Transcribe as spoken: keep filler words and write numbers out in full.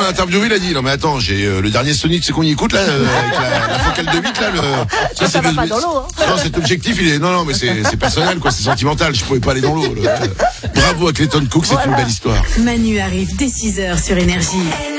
interviewé, il a dit, non mais attends, j'ai euh, le dernier Sonic, c'est qu'on y écoute là, euh, avec la, la focale de huit là, le, ça, ça, ça va pas dans l'eau, hein. Non, cet objectif, il est, non, non, mais c'est, c'est personnel, quoi, c'est sentimental, je pouvais pas aller dans l'eau. Bravo à Clayton Cook, c'est voilà. Une belle histoire. Manu arrive dès six heures sur Énergie.